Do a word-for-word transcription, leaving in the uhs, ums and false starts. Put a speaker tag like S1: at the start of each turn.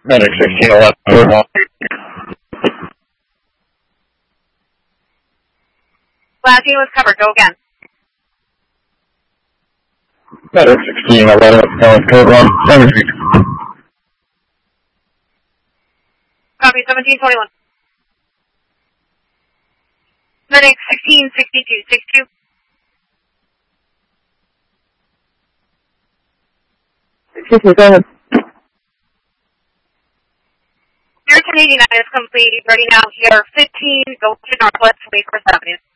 S1: Medic sixteen eleven, code one.
S2: Last unit was covered. Go again.
S1: Medic sixteen eleven, code one. Energy.
S2: Copy, seventeen twenty-one. Medic sixteen sixty-two, sixty-two.
S3: sixty-two, go ahead.
S2: Your ten eighty-nine is complete. Ready now here. fifteen, go to Northwest, wait for Avenue.